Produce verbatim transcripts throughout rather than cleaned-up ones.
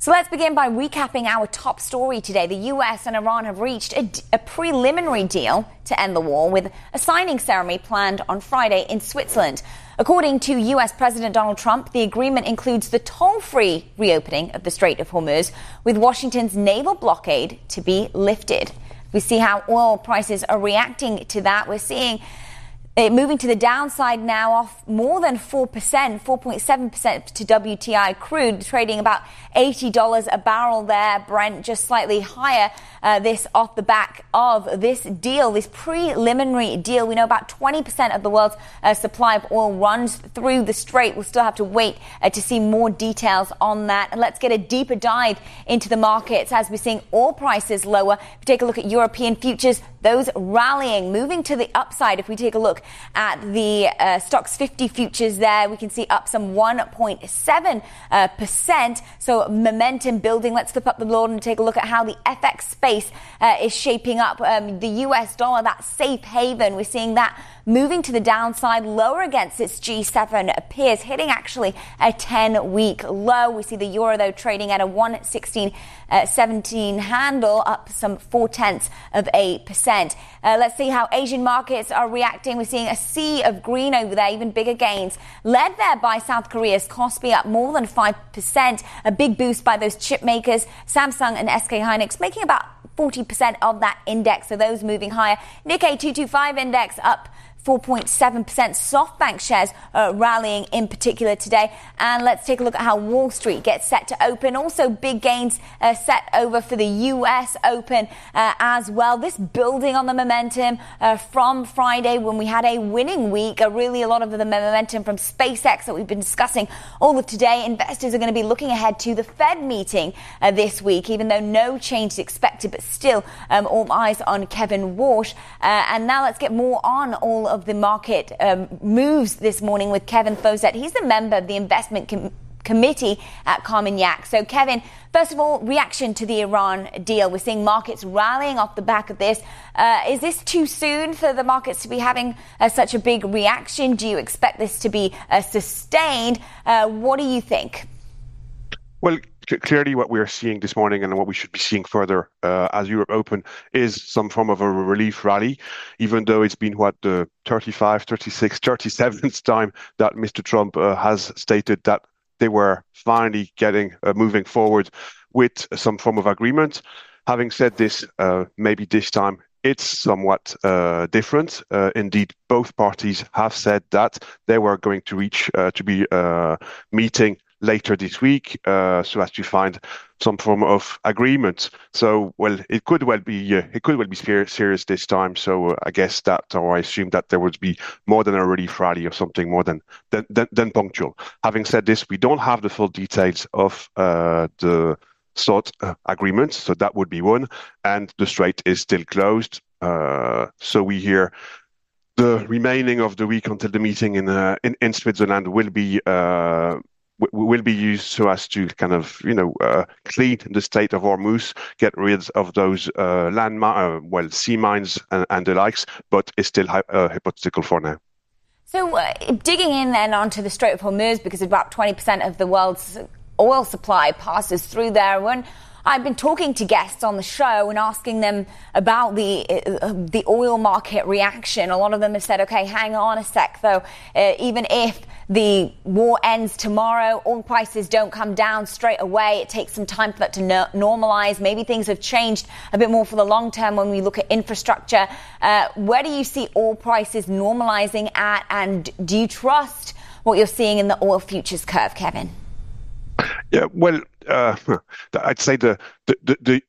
So let's begin by recapping our top story today. The U S and Iran have reached a, a preliminary deal to end the war, with a signing ceremony planned on Friday in Switzerland. According to U S President Donald Trump, the agreement includes the toll-free reopening of the Strait of Hormuz, with Washington's naval blockade to be lifted. We see how oil prices are reacting to that. We're seeing it moving to the downside now, off more than four percent, four point seven percent to W T I crude, trading about eighty dollars a barrel there. Brent just slightly higher, uh, this off the back of this deal, this preliminary deal. We know about twenty percent of the world's uh, supply of oil runs through the Strait. We'll still have to wait uh, to see more details on that. And let's get a deeper dive into the markets as we're seeing oil prices lower. If we take a look at European futures, those rallying, moving to the upside. If we take a look at the uh, Stoxx fifty futures there, we can see up some one point seven percent. So momentum building. Let's flip up the board and take a look at how the F X space uh, is shaping up. Um, the U S dollar, that safe haven, we're seeing that moving to the downside, lower against its G seven peers, hitting actually a ten-week low. We see the euro, though, trading at a one sixteen seventeen handle, up some four-tenths of a percent. Uh, let's see how Asian markets are reacting. We're seeing a sea of green over there, even bigger gains, led there by South Korea's Kospi, up more than five percent. A big boost by those chip makers, Samsung and S K Hynix, making about forty percent of that index, so those moving higher. Nikkei two twenty-five index up four point seven percent. SoftBank shares uh, rallying in particular today. And let's take a look at how Wall Street gets set to open. Also big gains uh, set over for the U S Open uh, as well. This building on the momentum uh, from Friday when we had a winning week. Uh, really a lot of the momentum from SpaceX that we've been discussing all of today. Investors are going to be looking ahead to the Fed meeting uh, this week, even though no change is expected, but still um, all eyes on Kevin Warsh. Uh, and now let's get more on all of the market um, moves this morning with Kevin Fozet. He's a member of the investment com- committee at Carmignac. So, Kevin, first of all, reaction to the Iran deal. We're seeing markets rallying off the back of this. Uh, is this too soon for the markets to be having uh, such a big reaction? Do you expect this to be uh, sustained? Uh, what do you think? Well, clearly what we're seeing this morning and what we should be seeing further uh, as Europe open is some form of a relief rally, even though it's been, what, the thirty-five, thirty-six, thirty-seventh time that Mister Trump uh, has stated that they were finally getting uh, moving forward with some form of agreement. Having said this, uh, maybe this time it's somewhat uh, different. Uh, indeed, both parties have said that they were going to reach uh, to be uh, meeting later this week, uh, so as to find some form of agreement. So, well, it could well be uh, it could well be serious this time. So, uh, I guess that, or I assume that there would be more than a relief rally or something more than than, than, than punctual. Having said this, we don't have the full details of uh, the sort uh, agreement, so that would be one, and the strait is still closed. Uh, so we hear the remaining of the week until the meeting in uh, in, in Switzerland will be. Uh, will be used so as to kind of, you know, uh, clean the state of Hormuz, get rid of those uh, land, mi- uh, well, sea mines and, and the likes, but it's still hy- uh, hypothetical for now. So uh, digging in then onto the Strait of Hormuz, because about twenty percent of the world's oil supply passes through there. When I've been talking to guests on the show and asking them about the uh, the oil market reaction, a lot of them have said, okay, hang on a sec, though. Uh, even if the war ends tomorrow, oil prices don't come down straight away. It takes some time for that to no- normalize. Maybe things have changed a bit more for the long term when we look at infrastructure. Uh, where do you see oil prices normalizing at? And do you trust what you're seeing in the oil futures curve, Kevin? Yeah, well, uh, I'd say the the the,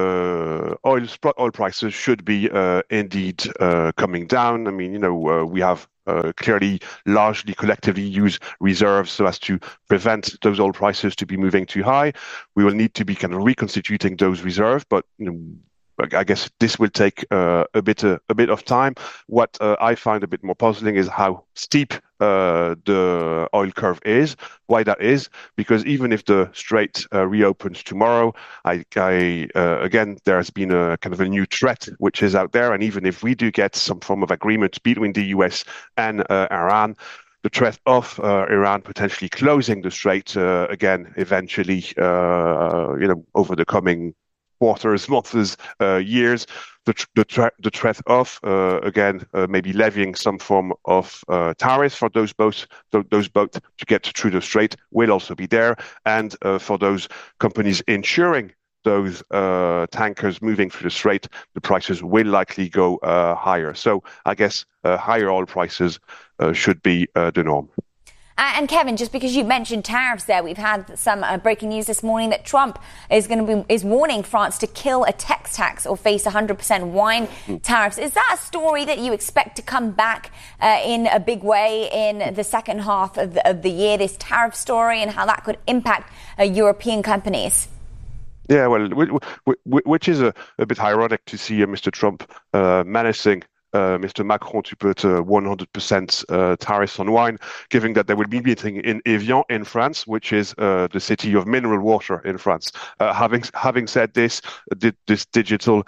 the oil oil prices should be uh, indeed uh, coming down. I mean, you know, uh, we have uh, clearly largely collectively used reserves so as to prevent those oil prices to be moving too high. We will need to be kind of reconstituting those reserves, but you know, I guess this will take uh, a bit uh, a bit of time. What uh, I find a bit more puzzling is how steep uh, the oil curve is. Why that is? Because even if the strait uh, reopens tomorrow, I, I uh, again there has been a kind of a new threat which is out there, and even if we do get some form of agreement between the U S and uh, Iran, the threat of uh, Iran potentially closing the strait uh, again eventually, uh, you know, over the coming quarters, months, uh, years, the the, tra- the threat of uh, again uh, maybe levying some form of uh, tariffs for those boats, th- those boats to get through the strait will also be there, and uh, for those companies insuring those uh, tankers moving through the strait, the prices will likely go uh, higher. So I guess uh, higher oil prices uh, should be uh, the norm. Uh, and Kevin, just because you mentioned tariffs there, we've had some uh, breaking news this morning that Trump is going to be is warning France to kill a tax tax or face one hundred percent wine tariffs. Is that a story that you expect to come back uh, in a big way in the second half of the, of the year, this tariff story, and how that could impact uh, European companies? Yeah, well, which is a, a bit ironic to see uh, Mister Trump uh, menacing uh, Mister Macron to put uh, one hundred percent uh, tariffs on wine, given that there will be meeting in Evian in France, which is uh, the city of mineral water in France. Uh, having having said this, this digital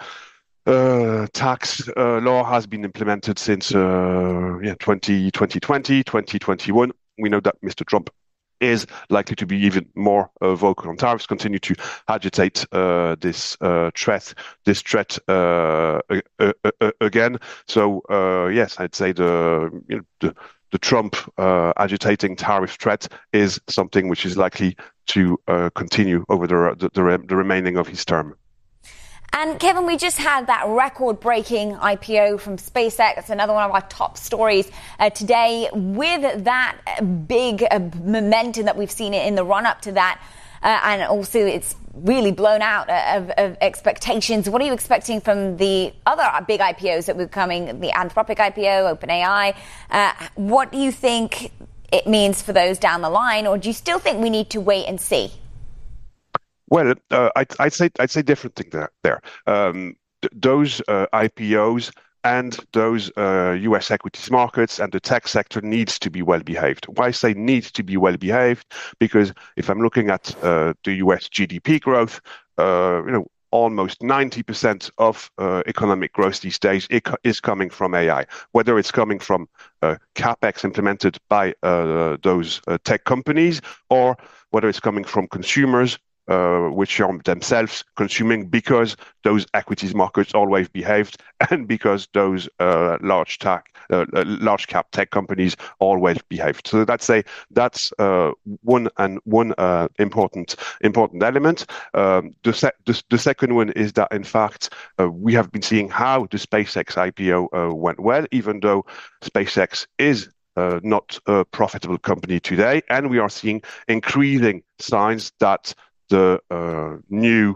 uh, tax uh, law has been implemented since uh, yeah, twenty twenty, twenty twenty-one. We know that Mister Trump is likely to be even more uh, vocal on tariffs, continue to agitate uh, this uh, threat, this threat uh, uh, uh, again. So uh, yes, I'd say the you know, the, the Trump uh, agitating tariff threat is something which is likely to uh, continue over the the, the, re- the remaining of his term. And Kevin, we just had that record-breaking I P O from SpaceX. It's another one of our top stories uh, today. With that big uh, momentum that we've seen in the run-up to that, uh, and also it's really blown out of, of expectations. What are you expecting from the other big I P Os that were coming, the Anthropic I P O, OpenAI? Uh, what do you think it means for those down the line, or do you still think we need to wait and see? Well, uh, I'd, I'd say I'd say different thing there. There, um, th- those uh, I P Os and those uh, U S equities markets and the tech sector needs to be well behaved. Why I say needs to be well behaved? Because if I'm looking at uh, the U S G D P growth, uh, you know, almost ninety percent of uh, economic growth these days is coming from A I. Whether it's coming from uh, capex implemented by uh, those uh, tech companies, or whether it's coming from consumers, Uh, which are themselves consuming because those equities markets always behaved, and because those uh, large tech, uh, large cap tech companies always behaved. So that's a that's uh, one and one uh, important important element. Um, the, se- the the second one is that in fact uh, we have been seeing how the SpaceX I P O uh, went well, even though SpaceX is uh, not a profitable company today, and we are seeing increasing signs that the uh, new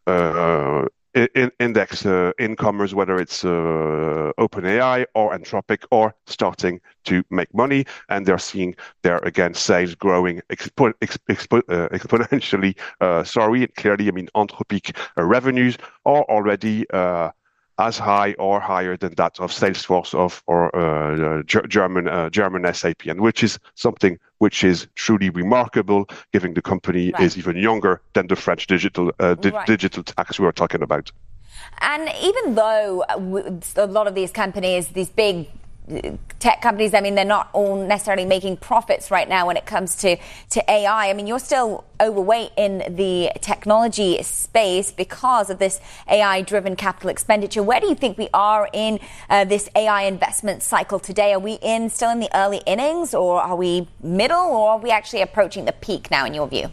uh, in- index uh, incomers, whether it's uh, OpenAI or Anthropic, are starting to make money, and they're seeing their, again, sales growing expo- expo- uh, exponentially. Uh, sorry, clearly, I mean, Anthropic uh, revenues are already uh, as high or higher than that of Salesforce of or uh, G- German uh, German S A P, and which is something which is truly remarkable, given the company right. is even younger than the French digital uh, di- right. digital tax we were talking about. And even though a lot of these companies, these big tech companies, I mean, they're not all necessarily making profits right now when it comes to, to A I. I mean, you're still overweight in the technology space because of this A I-driven capital expenditure. Where do you think we are in uh, this A I investment cycle today? Are we in still in the early innings, or are we middle, or are we actually approaching the peak now, in your view?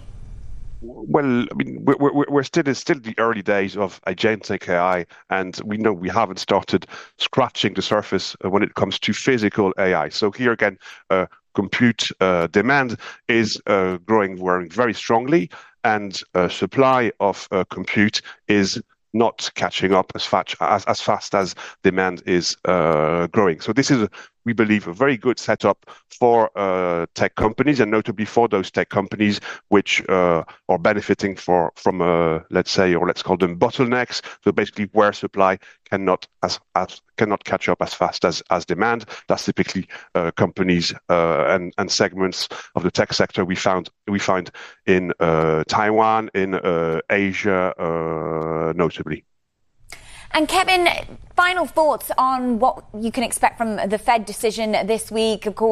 Well, I mean, we're, we're, we're still in still the early days of agentic A I, and we know we haven't started scratching the surface when it comes to physical A I. So here again, uh, compute uh, demand is uh, growing, growing very strongly, and uh, supply of uh, compute is not catching up as fast as, as fast as demand is uh, growing. So this is, a, we believe, a very good setup for uh, tech companies, and notably for those tech companies which uh, are benefiting for, from, uh, let's say, or let's call them bottlenecks. So basically, where supply cannot as, as cannot catch up as fast as, as demand. That's typically uh, companies uh, and and segments of the tech sector we found we find in uh, Taiwan, in uh, Asia, uh, notably. And Kevin, final thoughts on what you can expect from the Fed decision this week. Of course,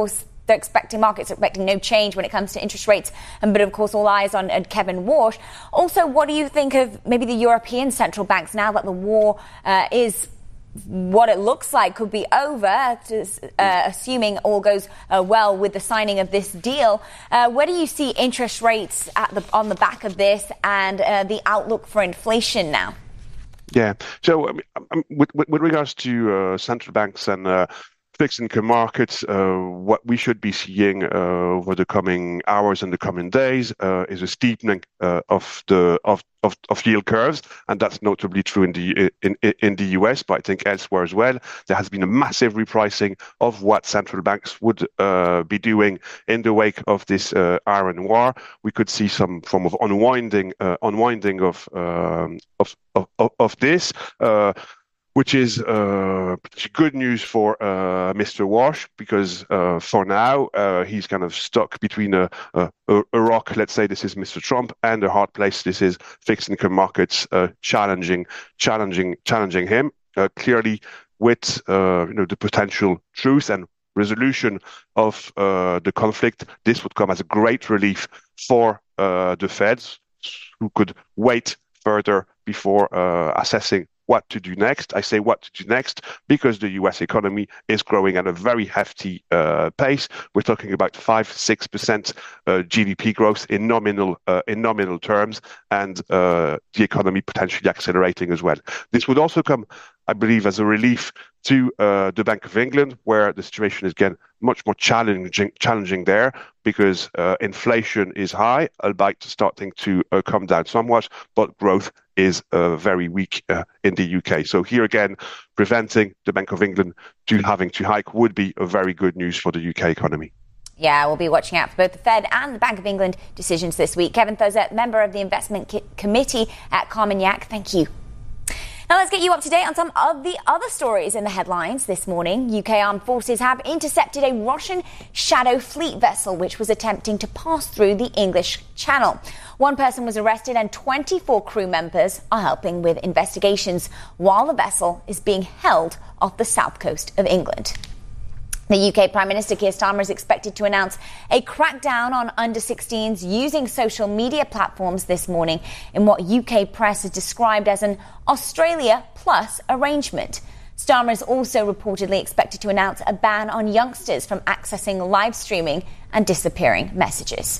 they're expecting, markets are expecting no change when it comes to interest rates. And, but of course, all eyes on, on Kevin Warsh. Also, what do you think of maybe the European central banks now that the war uh, is what it looks like could be over, to, uh, assuming all goes uh, well with the signing of this deal? Uh, where do you see interest rates at the, on the back of this and uh, the outlook for inflation now? Yeah. So um, with, with, with regards to uh, central banks and uh, fixed income markets, uh, what we should be seeing uh, over the coming hours and the coming days uh, is a steepening uh, of the of, of of yield curves, and that's notably true in the in in the U S, but I think elsewhere as well. There has been a massive repricing of what central banks would uh, be doing in the wake of this uh, Iran war. We could see some form of unwinding uh, unwinding of, um, of of of of this. Uh, which is uh, good news for uh, Mister Warsh, because uh, for now uh, he's kind of stuck between a, a, a rock. Let's say this is Mister Trump, and a hard place. This is fixed income markets uh, challenging, challenging, challenging him. Uh, clearly, with uh, you know the potential truth and resolution of uh, the conflict, this would come as a great relief for uh, the Feds, who could wait further before uh, assessing what to do next. I say what to do next because the U S economy is growing at a very hefty uh, pace. We're talking about five, six percent uh, G D P growth in nominal uh, in nominal terms, and uh, the economy potentially accelerating as well. This would also come, I believe, as a relief to uh, the Bank of England, where the situation is again much more challenging, challenging there, because uh, inflation is high, albeit starting to uh, come down somewhat, but growth is uh, very weak uh, in the U K. So here again, preventing the Bank of England to having to hike would be a very good news for the U K economy. Yeah, we'll be watching out for both the Fed and the Bank of England decisions this week. Kevin Thoezet, member of the Investment Ki- Committee at Carmignac, thank you. Now let's get you up to date on some of the other stories in the headlines this morning. U K armed forces have intercepted a Russian Shadow Fleet vessel which was attempting to pass through the English Channel. One person was arrested and twenty-four crew members are helping with investigations while the vessel is being held off the south coast of England. The U K Prime Minister Keir Starmer is expected to announce a crackdown on under sixteens using social media platforms this morning in what U K press has described as an Australia Plus arrangement. Starmer is also reportedly expected to announce a ban on youngsters from accessing live streaming and disappearing messages.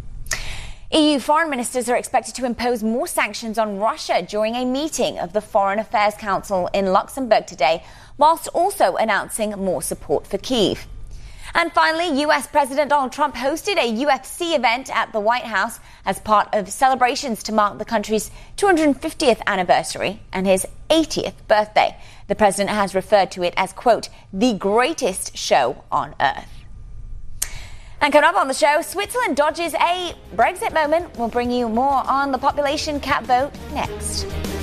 E U foreign ministers are expected to impose more sanctions on Russia during a meeting of the Foreign Affairs Council in Luxembourg today, whilst also announcing more support for Kyiv. And finally, U S President Donald Trump hosted a U F C event at the White House as part of celebrations to mark the country's two hundred fiftieth anniversary and his eightieth birthday. The president has referred to it as, quote, the greatest show on earth. And coming up on the show, Switzerland dodges a Brexit moment. We'll bring you more on the population cap vote next.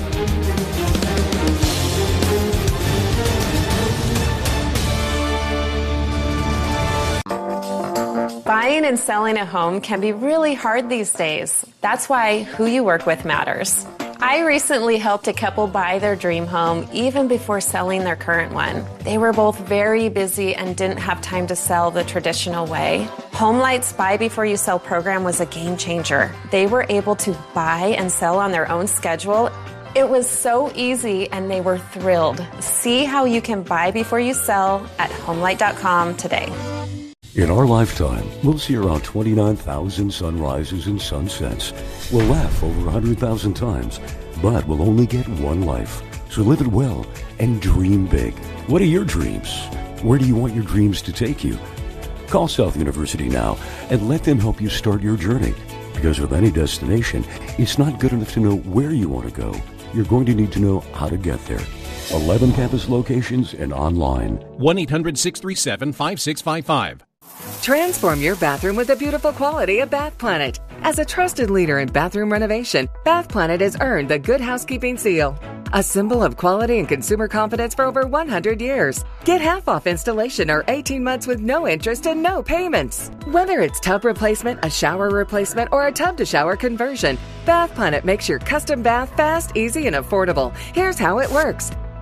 Buying and selling a home can be really hard these days. That's why who you work with matters. I recently helped a couple buy their dream home even before selling their current one. They were both very busy and didn't have time to sell the traditional way. HomeLight's Buy Before You Sell program was a game changer. They were able to buy and sell on their own schedule. It was so easy and they were thrilled. See how you can buy before you sell at homelight dot com today. In our lifetime, we'll see around twenty-nine thousand sunrises and sunsets. We'll laugh over one hundred thousand times, but we'll only get one life. So live it well and dream big. What are your dreams? Where do you want your dreams to take you? Call South University now and let them help you start your journey. Because with any destination, it's not good enough to know where you want to go. You're going to need to know how to get there. eleven campus locations and online. one eight hundred six three seven five six five five. Transform your bathroom with the beautiful quality of Bath Planet. As a trusted leader in bathroom renovation, Bath Planet has earned the Good Housekeeping seal, a symbol of quality and consumer confidence for over one hundred years. Get half off installation or eighteen months with no interest and no payments. Whether it's tub replacement, a shower replacement, or a tub-to-shower conversion, Bath Planet makes your custom bath fast, easy, and affordable. Here's how it works.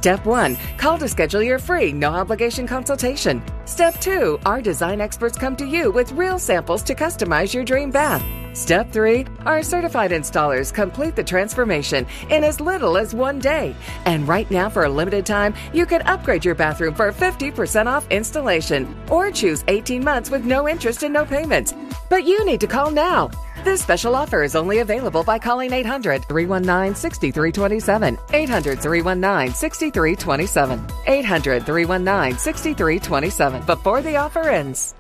Step one, call to schedule your free, no-obligation consultation. Step two, our design experts come to you with real samples to customize your dream bath. Step three, our certified installers complete the transformation in as little as one day. And right now, for a limited time, you can upgrade your bathroom for fifty percent off installation or choose eighteen months with no interest and no payments. But you need to call now. This special offer is only available by calling eight hundred, three one nine, six three two seven, eight hundred, three one nine, six three two seven, eight hundred, three one nine, six three two seven before the offer ends.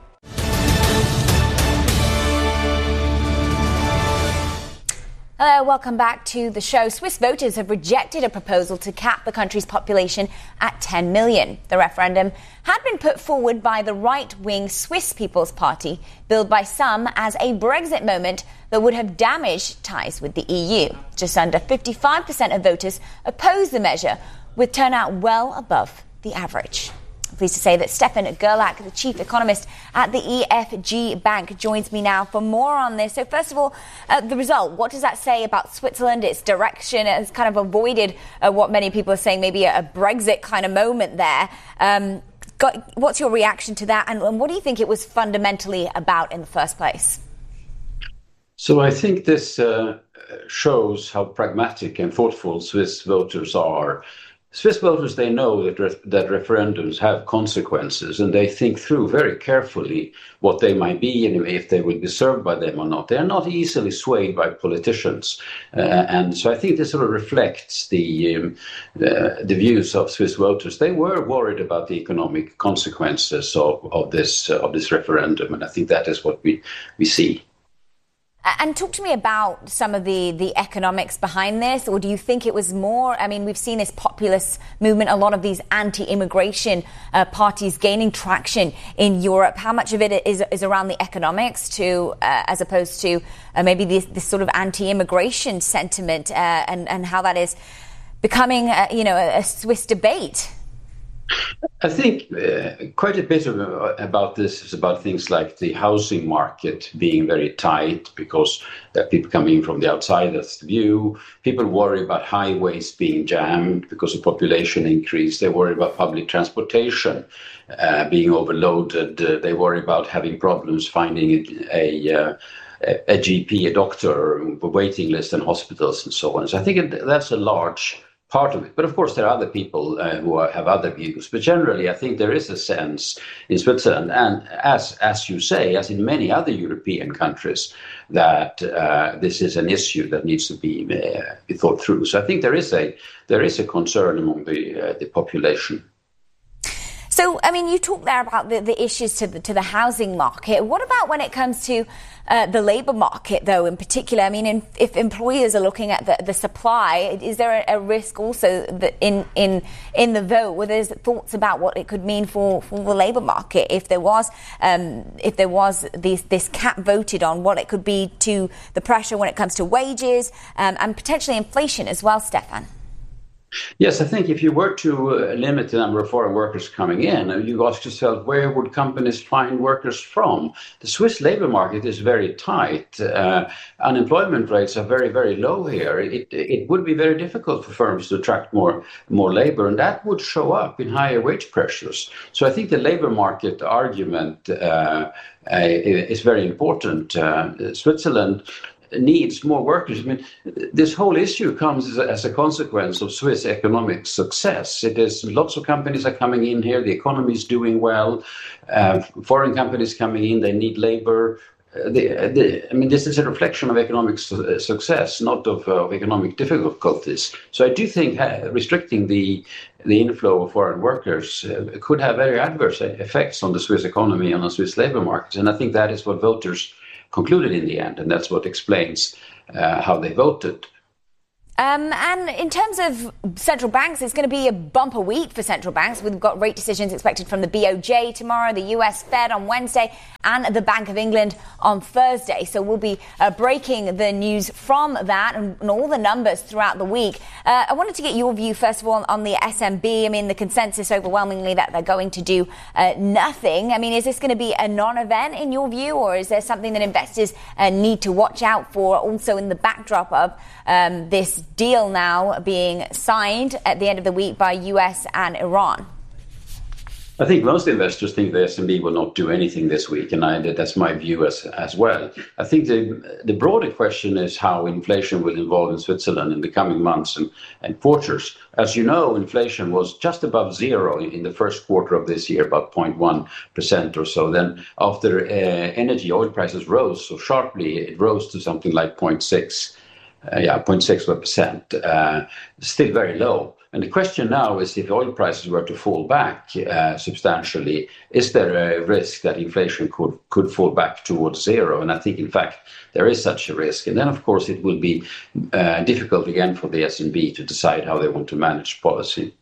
Hello, welcome back to the show. Swiss voters have rejected a proposal to cap the country's population at ten million. The referendum had been put forward by the right-wing Swiss People's Party, billed by some as a Brexit moment that would have damaged ties with the E U. Just under fifty-five percent of voters opposed the measure, with turnout well above the average. I'm pleased to say that Stefan Gerlach, the chief economist at the E F G Bank, joins me now for more on this. So first of all, uh, the result, what does that say about Switzerland, its direction? It has kind of avoided uh, what many people are saying, maybe a, a Brexit kind of moment there. Um, got, what's your reaction to that? And, and what do you think it was fundamentally about in the first place? So I think this uh, shows how pragmatic and thoughtful Swiss voters are. Swiss voters, they know that re- that referendums have consequences, and they think through very carefully what they might be and if they will be served by them or not. They are not easily swayed by politicians. Uh, and so I think this sort of reflects the, um, uh, the views of Swiss voters. They were worried about the economic consequences of, of, this, uh, of this referendum, and I think that is what we, we see. And talk to me about some of the, the economics behind this, or do you think it was more, I mean, we've seen this populist movement, a lot of these anti-immigration uh, parties gaining traction in Europe. How much of it is, is around the economics to, uh, as opposed to uh, maybe this, this sort of anti-immigration sentiment uh, and, and how that is becoming, uh, you know, a, a Swiss debate? I think uh, quite a bit of, uh, about this is about things like the housing market being very tight because there are people coming from the outside that's the view. People worry about highways being jammed because of population increase. They worry about public transportation uh, being overloaded. Uh, they worry about having problems finding a, a uh, a G P, a doctor, a waiting list in hospitals and so on. So I think that's a large part of it. But of course, there are other people uh, who are, have other views. But generally, I think there is a sense in Switzerland, and as as you say, as in many other European countries, that uh, this is an issue that needs to be, uh, be thought through. So I think there is a there is a concern among the uh, the population. So, I mean, you talked there about the, the issues to the, to the housing market. What about when it comes to uh, the labour market, though, in particular? I mean, in, if employers are looking at the, the supply, is there a, a risk also that in, in in the vote where there's thoughts about what it could mean for, for the labour market if there was um, if there was this, this cap voted on, what it could be to the pressure when it comes to wages um, and potentially inflation as well, Stefan? Yes, I think if you were to uh, limit the number of foreign workers coming in, you ask yourself, where would companies find workers from? The Swiss labor market is very tight. Uh, unemployment rates are very, very low here. It, it would be very difficult for firms to attract more, more labor, and that would show up in higher wage pressures. So I think the labor market argument uh, uh, is very important. Uh, Switzerland needs more workers. I mean, this whole issue comes as a, as a consequence of Swiss economic success. It is lots of companies are coming in here. The economy is doing well. Uh, foreign companies coming in, they need labor. Uh, the, the, I mean, this is a reflection of economic su- success, not of, uh, of economic difficulties. So I do think uh, restricting the the inflow of foreign workers uh, could have very adverse effects on the Swiss economy and on the Swiss labor market. And I think that is what voters concluded in the end, and that's what explains uh, how they voted. Um, and in terms of central banks, it's going to be a bumper week for central banks. We've got rate decisions expected from the B O J tomorrow, the U S Fed on Wednesday, and the Bank of England on Thursday. So we'll be uh, breaking the news from that and, and all the numbers throughout the week. Uh, I wanted to get your view, first of all, on, on the S N B. I mean, the consensus overwhelmingly that they're going to do uh, nothing. I mean, is this going to be a non-event in your view, or is there something that investors uh, need to watch out for also in the backdrop of um, this deal now being signed at the end of the week by U S and Iran? I think most investors think the S and P will not do anything this week, and I, that's my view as as well. I think the the broader question is how inflation will evolve in Switzerland in the coming months and, and quarters. As you know, inflation was just above zero in, in the first quarter of this year, about zero point one percent or so. Then after uh, energy oil prices rose so sharply, it rose to something like zero point six, uh, yeah, zero point six percent, uh, still very low. And the question now is, if oil prices were to fall back uh, substantially, is there a risk that inflation could, could fall back towards zero? And I think, in fact, there is such a risk. And then, of course, it will be uh, difficult again for the S and P to decide how they want to manage policy.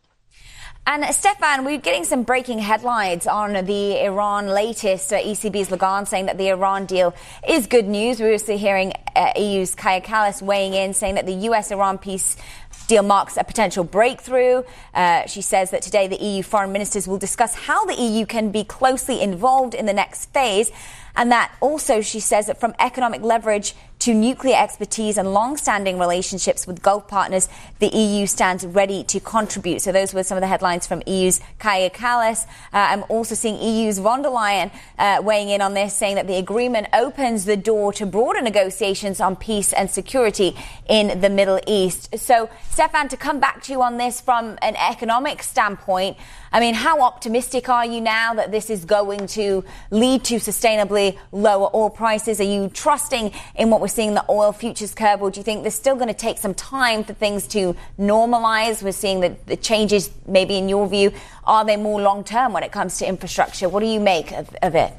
And Stefan, we're getting some breaking headlines on the Iran latest. Uh, E C B's Lagarde saying that the Iran deal is good news. We were also hearing uh, E U's Kaja Kallas weighing in, saying that the U S-Iran peace deal marks a potential breakthrough. Uh, she says that today the E U foreign ministers will discuss how the E U can be closely involved in the next phase. And that also, she says, that from economic leverage to nuclear expertise and long-standing relationships with Gulf partners, the E U stands ready to contribute. So those were some of the headlines from E U's Kaja Kallas. Uh, I'm also seeing E U's von der Leyen uh, weighing in on this, saying that the agreement opens the door to broader negotiations on peace and security in the Middle East. So, Stefan, to come back to you on this from an economic standpoint, I mean, how optimistic are you now that this is going to lead to sustainably lower oil prices? Are you trusting in what we're seeing in the oil futures curve, or do you think there's still going to take some time for things to normalize? We're seeing that the changes, maybe in your view, are they more long-term when it comes to infrastructure? What do you make of, of it?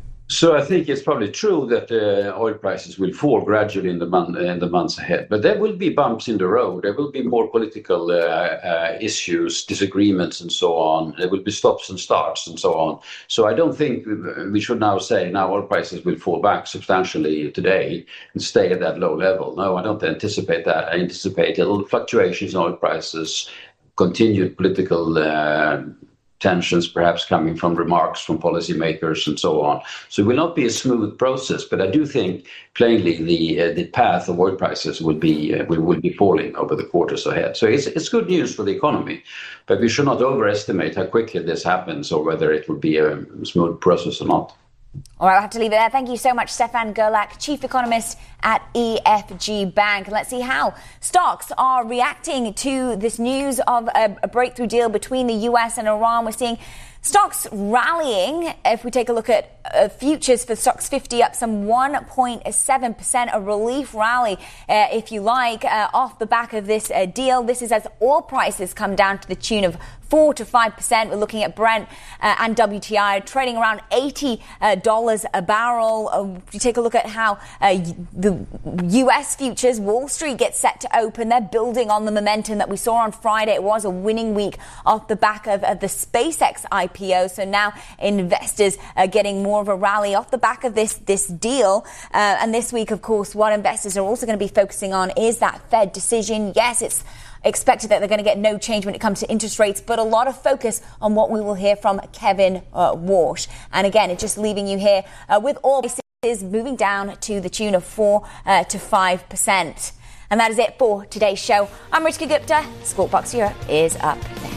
So I think it's probably true that uh, oil prices will fall gradually in the, mon- in the months ahead, but there will be bumps in the road. There will be more political uh, uh, issues, disagreements, and so on. There will be stops and starts and so on. So I don't think we should now say now oil prices will fall back substantially today and stay at that low level. No, I don't anticipate that. I anticipate little fluctuations in oil prices, continued political uh, tensions perhaps coming from remarks from policymakers and so on. So it will not be a smooth process, but I do think plainly the uh, the path of oil prices will be uh, will, will be falling over the quarters ahead. So it's it's good news for the economy, but we should not overestimate how quickly this happens or whether it will be a smooth process or not. All right, I'll have to leave it there. Thank you so much, Stefan Gerlach, Chief Economist at E F G Bank. Let's see how stocks are reacting to this news of a, a breakthrough deal between the U S and Iran. We're seeing stocks rallying. If we take a look at uh, futures for Stocks fifty, up some one point seven percent, a relief rally, uh, if you like, uh, off the back of this uh, deal. This is as oil prices come down to the tune of four to five percent. We're looking at Brent uh, and W T I trading around eighty dollars a barrel. Uh, you take a look at how uh, the U S futures, Wall Street gets set to open. They're building on the momentum that we saw on Friday. It was a winning week off the back of, of the SpaceX I P O. So now investors are getting more of a rally off the back of this, this deal. Uh, and this week, of course, what investors are also going to be focusing on is that Fed decision. Yes, it's expected that they're going to get no change when it comes to interest rates, but a lot of focus on what we will hear from Kevin uh, Warsh. And again, it's just leaving you here uh, with oil prices moving down to the tune of four uh, to five percent. And that is it for today's show. I'm Ritika Gupta. Squawk Box Europe is up next.